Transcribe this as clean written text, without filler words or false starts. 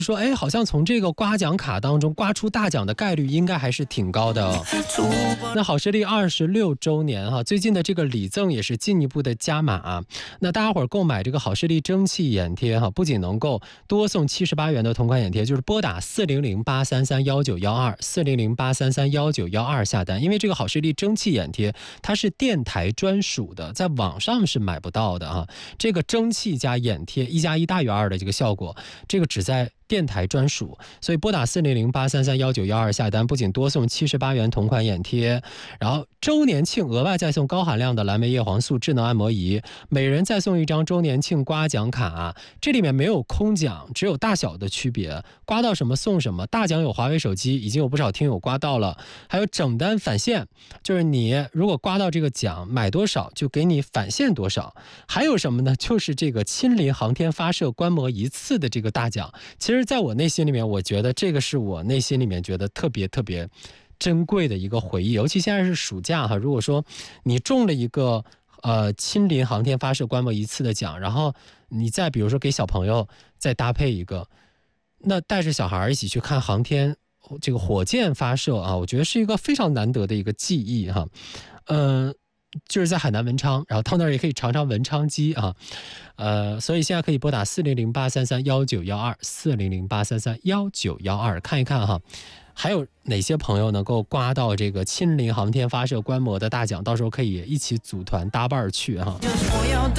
说，哎，好像从这个刮奖卡当中刮出大奖的概率应该还是挺高的哦。那好视力26周年哈，最近的这个礼赠也是进一步的加码。那大家伙购买这个好视力蒸汽眼贴哈，不仅能够多送78元的同款眼贴，就是拨打4008331912400833191下单。因为这个好视力蒸汽眼贴它是电台专属的，在网上是买不到的哈。这个蒸汽加眼贴1+1大于2的这个效果，这个只在电台专属，所以拨打40083319112下单，不仅多送78元同款眼贴，然后周年庆额外再送高含量的蓝莓叶黄素智能按摩仪，每人再送一张周年庆刮奖卡。这里面没有空奖，只有大小的区别，刮到什么送什么。大奖有华为手机，已经有不少听友刮到了，还有整单返现，就是你如果刮到这个奖，买多少就给你返现多少。还有什么呢？就是这个亲临航天发射观摩一次的这个大奖。其实在我内心里面，我觉得这个是我内心里面觉得特别珍贵的一个回忆。尤其现在是暑假哈，如果说你中了一个亲临航天发射观摩一次的奖，然后你再比如说给小朋友再搭配一个，那带着小孩一起去看航天这个火箭发射啊，我觉得是一个非常难得的一个记忆哈。就是在海南文昌，然后到那儿也可以尝尝文昌鸡啊。所以现在可以拨打4008331912400833191看一看哈，还有哪些朋友能够刮到这个亲临航天发射观摩的大奖，到时候可以一起组团搭伴去哈。